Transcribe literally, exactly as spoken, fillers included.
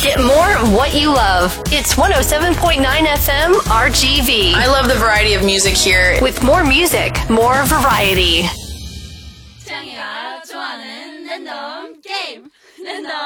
Get more of what you love. It's one oh seven point nine F M R G V. I love the variety of music here. With more music, more variety. 창이가 좋아하는 랜덤 게임 랜덤